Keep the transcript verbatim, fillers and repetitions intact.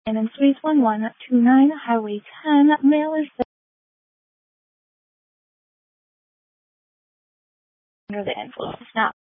in Suite one one two nine, Highway ten, male is under the influence. Now,